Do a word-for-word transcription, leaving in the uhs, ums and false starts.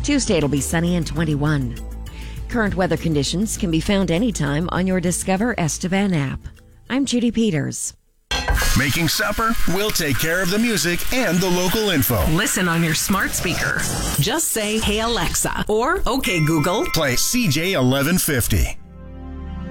Tuesday, it'll be sunny and twenty-one. Current weather conditions can be found anytime on your Discover Estevan app. I'm Judy Peters. Making supper? We'll take care of the music and the local info. Listen on your smart speaker. Just say, "Hey Alexa," or "Okay Google." Play C J eleven fifty.